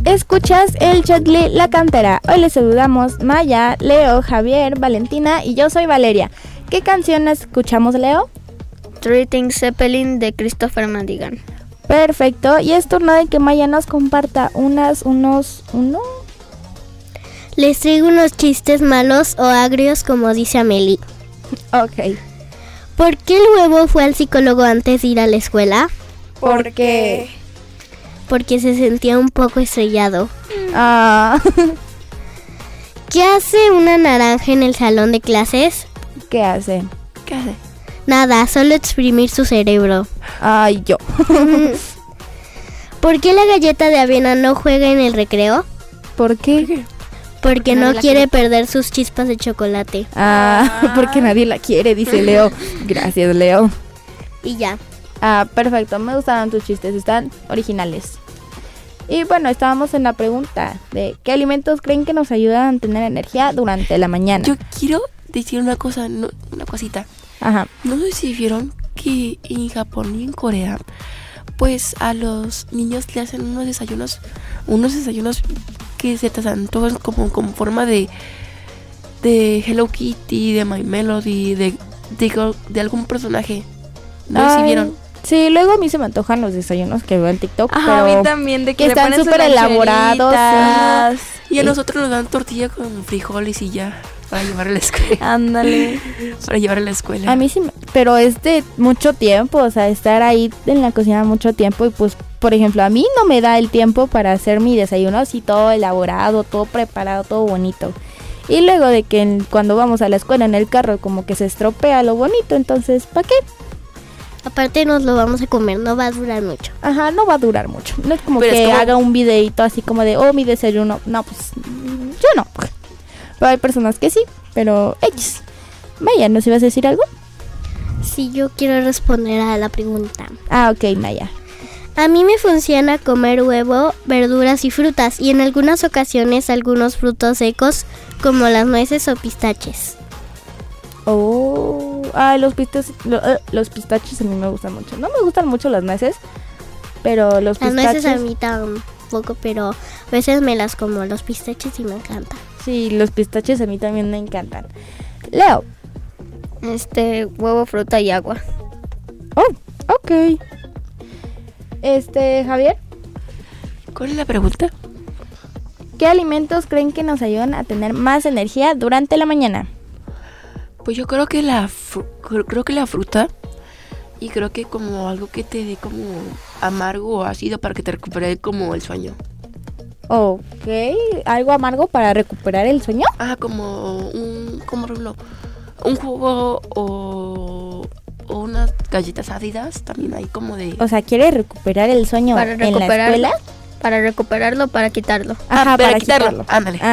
Escuchas el Chatli La Cantera. Hoy les saludamos Maya, Leo, Javier, Valentina y yo soy Valeria. ¿Qué canción escuchamos, Leo? Three Things Zeppelin de Christopher Madigan. Perfecto, y es turno de que Maya nos comparta uno. Les traigo unos chistes malos o agrios, como dice Amelie. Ok. ¿Por qué el huevo fue al psicólogo antes de ir a la escuela? Porque se sentía un poco estrellado. Ah. ¿Qué hace una naranja en el salón de clases? ¿Qué hace? Nada, solo exprimir su cerebro. Ay, yo. ¿Por qué la galleta de avena no juega en el recreo? ¿Por qué? Porque no quiere perder sus chispas de chocolate. Porque nadie la quiere, dice Leo. Gracias, Leo. Y ya. Perfecto, me gustaron tus chistes, están originales. Y bueno, estábamos en la pregunta de ¿qué alimentos creen que nos ayudan a tener energía durante la mañana? Yo quiero decir una cosita. Ajá. No sé si vieron que en Japón y en Corea, pues a los niños le hacen unos desayunos que se te antojan como con forma de Hello Kitty, de My Melody, de algún personaje. No sé si vieron. Sí, luego a mí se me antojan los desayunos que veo en TikTok. Ajá, pero a mí también, de que le están ponen súper sus elaborados. lancheritas. Y a nosotros nos dan tortilla con frijoles y ya, para llevar a la escuela. Ándale. Para llevar a la escuela. A mí sí, pero es de mucho tiempo, o sea, estar ahí en la cocina mucho tiempo y pues, por ejemplo, a mí no me da el tiempo para hacer mi desayuno así todo elaborado, todo preparado, todo bonito. Y luego de que cuando vamos a la escuela en el carro como que se estropea lo bonito, entonces, ¿para qué? Aparte nos lo vamos a comer, no va a durar mucho. Ajá, no va a durar mucho. No es como Pero que es como... haga un videito así como de, mi desayuno. No, pues, yo no. Pero hay personas que sí, pero X. Maya, ¿nos ibas a decir algo? Sí, yo quiero responder a la pregunta. Ok, Maya. A mí me funciona comer huevo, verduras y frutas, y en algunas ocasiones algunos frutos secos, como las nueces o pistaches. Los pistaches a mí me gustan mucho. No me gustan mucho las nueces, pero los pistaches... Las nueces a mí tampoco, pero a veces me las como. Los pistaches y me encantan. Sí, los pistaches a mí también me encantan. Leo. Huevo, fruta y agua. Oh, ok. Javier. ¿Cuál es la pregunta? ¿Qué alimentos creen que nos ayudan a tener más energía durante la mañana? Pues yo creo que la fruta, y creo que como algo que te dé como amargo o ácido para que te recupere como el sueño. Ok, algo amargo para recuperar el sueño. Como por ejemplo, un jugo o unas galletas ácidas también hay como de... O sea, ¿quiere recuperar el sueño en la escuela? Para recuperarlo, para quitarlo. Ajá, para quitarlo. Ándale.